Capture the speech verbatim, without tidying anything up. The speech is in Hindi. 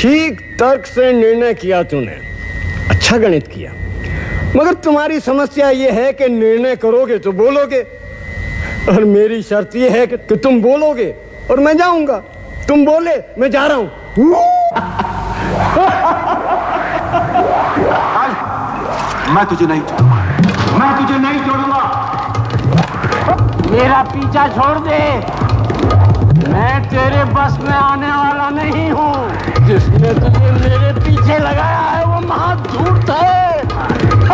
ठीक तर्क से निर्णय किया तूने, अच्छा गणित किया, मगर तुम्हारी समस्या यह है कि निर्णय करोगे तो बोलोगे, और मेरी शर्त यह है कि, कि तुम बोलोगे और मैं जाऊंगा, तुम बोले मैं जा रहा हूं। मैं तुझे नहीं छोड़ूंगा, मैं तुझे नहीं छोड़ूंगा। मेरा पीछा छोड़ दे, मैं तेरे बस में आने वाला नहीं हूँ। जिसने तुझे मेरे पीछे लगाया है